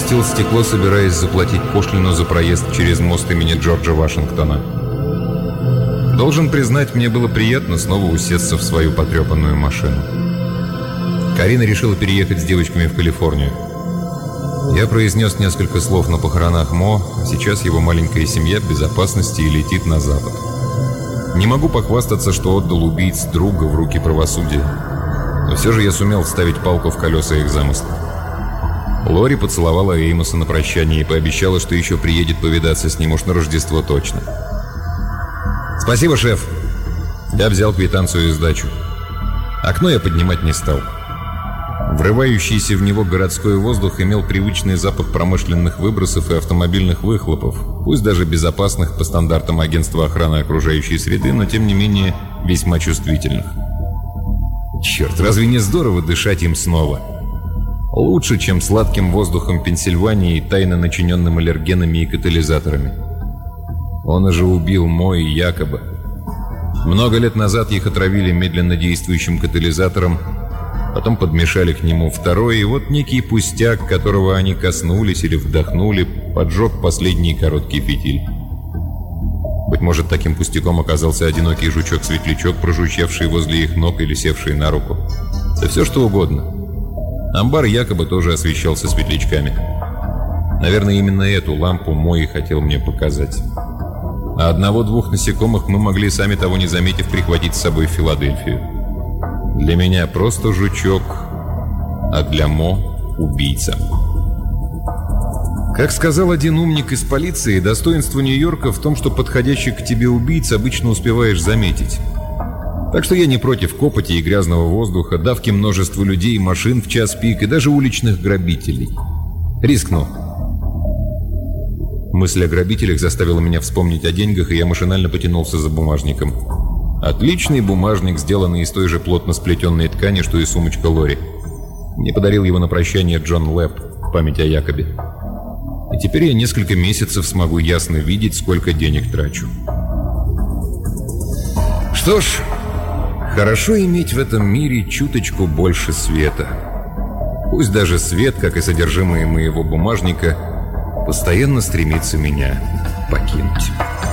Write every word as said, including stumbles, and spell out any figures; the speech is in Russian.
опустил стекло, собираясь заплатить пошлину за проезд через мост имени Джорджа Вашингтона. Должен признать, мне было приятно снова усесться в свою потрепанную машину. Карина решила переехать с девочками в Калифорнию. Я произнес несколько слов на похоронах Мо, а сейчас его маленькая семья в безопасности и летит на запад. Не могу похвастаться, что отдал убийц друга в руки правосудия, но все же я сумел вставить палку в колеса их замысла. Лори поцеловала Эймоса на прощание и пообещала, что еще приедет повидаться с ним уж на Рождество точно. «Спасибо, шеф!» Я взял квитанцию и сдачу. Окно я поднимать не стал. Врывающийся в него городской воздух имел привычный запах промышленных выбросов и автомобильных выхлопов, пусть даже безопасных по стандартам Агентства охраны окружающей среды, но тем не менее весьма чувствительных. Черт, разве не здорово дышать им снова? Лучше, чем сладким воздухом Пенсильвании, тайно начиненным аллергенами и катализаторами. Он же убил Мо и Якоба. Много лет назад их отравили медленно действующим катализатором, потом подмешали к нему второй, и вот некий пустяк, которого они коснулись или вдохнули, поджег последний короткий фитиль. Быть может, таким пустяком оказался одинокий жучок-светлячок, прожучавший возле их ног или севший на руку. Да все что угодно. Амбар якобы тоже освещался светлячками. Наверное, именно эту лампу Мой хотел мне показать. А одного-двух насекомых мы могли, сами того не заметив, прихватить с собой в Филадельфию. Для меня просто жучок, а для Мо – убийца. Как сказал один умник из полиции, достоинство Нью-Йорка в том, что подходящих к тебе убийц обычно успеваешь заметить. Так что я не против копоти и грязного воздуха, давки множества людей, машин в час пик и даже уличных грабителей. Рискну. Мысль о грабителях заставила меня вспомнить о деньгах, и я машинально потянулся за бумажником. Отличный бумажник, сделанный из той же плотно сплетенной ткани, что и сумочка Лори. Мне подарил его на прощание Джон Лэб в память о Якобе. И теперь я несколько месяцев смогу ясно видеть, сколько денег трачу. Что ж, хорошо иметь в этом мире чуточку больше света. Пусть даже свет, как и содержимое моего бумажника, постоянно стремится меня покинуть.